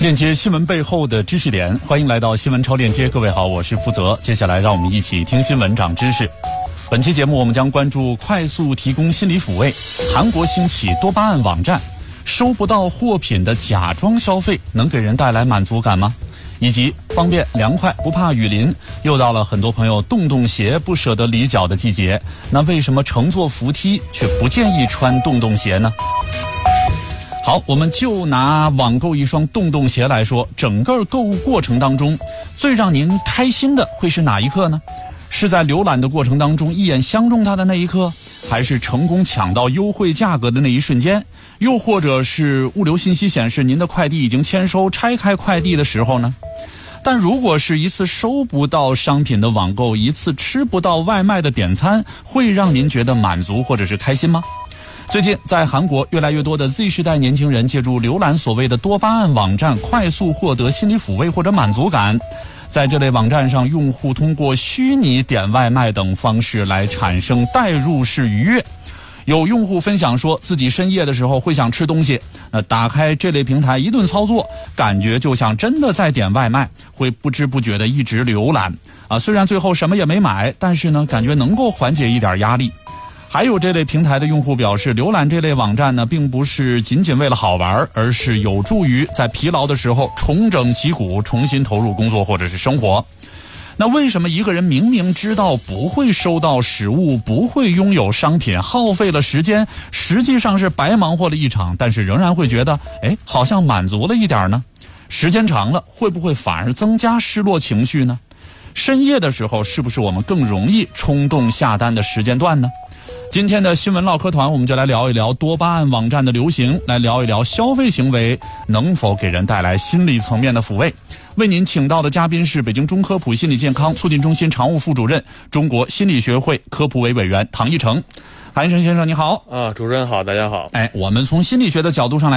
链接新闻背后的知识点，欢迎来到新闻超链接。各位好，我是福泽。接下来让我们一起听新闻长知识。本期节目我们将关注快速提供心理抚慰，韩国兴起多巴胺网站，收不到货品的假装消费能给人带来满足感吗？以及方便凉快不怕雨淋，又到了很多朋友洞鞋不舍得离脚的季节，那为什么乘坐扶梯却不建议穿洞鞋呢？好，我们就拿网购一双洞鞋来说，整个购物过程当中最让您开心的会是哪一刻呢？是在浏览的过程当中一眼相中它的那一刻，还是成功抢到优惠价格的那一瞬间，又或者是物流信息显示您的快递已经签收，拆开快递的时候呢？但如果是一次收不到商品的网购，一次吃不到外卖的点餐，会让您觉得满足或者是开心吗？最近在韩国，越来越多的 Z 世代年轻人借助浏览所谓的多巴胺网站，快速获得心理抚慰或者满足感。在这类网站上，用户通过虚拟点外卖等方式来产生代入式愉悦。有用户分享说，自己深夜的时候会想吃东西，打开这类平台一顿操作，感觉就像真的在点外卖，会不知不觉的一直浏览虽然最后什么也没买，但是呢，感觉能够缓解一点压力。还有这类平台的用户表示，浏览这类网站呢，并不是仅仅为了好玩，而是有助于在疲劳的时候重整旗鼓，重新投入工作或者是生活。那为什么一个人明明知道不会收到食物，不会拥有商品，耗费了时间，实际上是白忙活了一场，但是仍然会觉得好像满足了一点呢？时间长了，会不会反而增加失落情绪呢？深夜的时候，是不是我们更容易冲动下单的时间段呢？今天的新闻唠嗑团，我们就来聊一聊多巴胺网站的流行，来聊一聊消费行为能否给人带来心理层面的抚慰。为您请到的嘉宾是北京中科普心理健康促进中心常务副主任、中国心理学会科普委委员唐奕成。唐奕成先生你好。 主持人好，大家好。 我们从心理学的角度上来